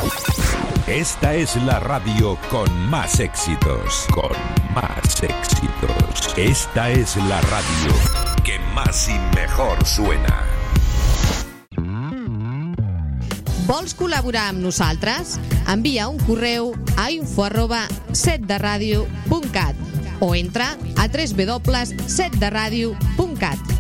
Esta es la radio con más éxitos. Con más éxitos. Esta es la radio que más y mejor suena. Vols col·laborar amb nosaltres? Envia un correu a info@setderadio.cat o entra a www.setderadio.cat.